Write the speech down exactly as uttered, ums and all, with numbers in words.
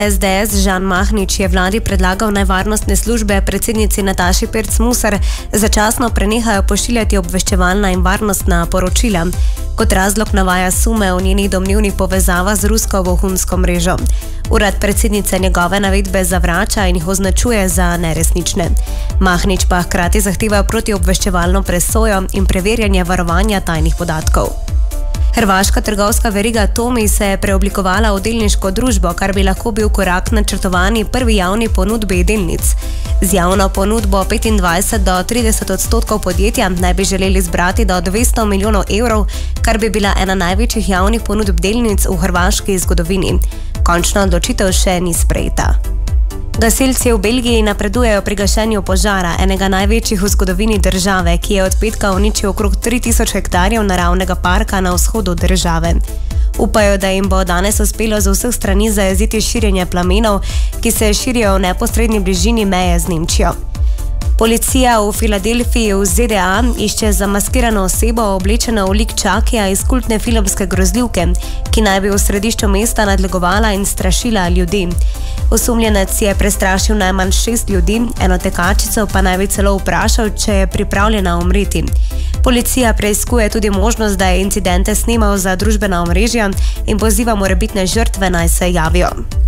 S D S Žan Mahnič je vladi predlagal, naj varnostne službe predsednici Nataši Pirc Musar začasno prenehajo pošiljati obveščevalna in varnostna poročila. Kot razlog navaja sume o njenih domnevnih povezavah z rusko vohunsko mrežo. Urad predsednice njegove navedbe zavrača in jih označuje za neresnične. Mahnič pa hkrati zahteva protiobveščevalno presojo in preverjanje varovanja tajnih podatkov. Hrvaška trgovska veriga Tomi se je preoblikovala v delniško družbo, kar bi lahko bil korak načrtovani prvi javni ponudbi delnic. Z javno ponudbo petindvajset do trideset odstotkov podjetja naj bi želeli zbrati do dvesto milijonov evrov, kar bi bila ena največjih javnih ponudb delnic v hrvaški zgodovini. Končna odločitev še ni sprejeta. Gasilci v Belgiji napredujejo pri gašenju požara, enega največjih v zgodovini države, ki je od petka uničil okrog tri tisoč hektarjev naravnega parka na vzhodu države. Upajo, da jim bo danes uspelo z vseh strani zajeziti širjenje plamenov, ki se širijo v neposrednji bližini meje z Nemčijo. Policija v Filadelfiji v Z D A išče zamaskirano osebo, oblečeno v lik Chuckyja iz kultne filmske grozljivke, ki naj bi v središču mesta nadlegovala in strašila ljudi. Osumljenec je prestrašil najmanj šest ljudi, eno tekačico pa naj bi celo vprašal, če je pripravljena umreti. Policija preiskuje tudi možnost, da je incidente snimal za družbena omrežja in poziva morebitne žrtve, naj se javijo.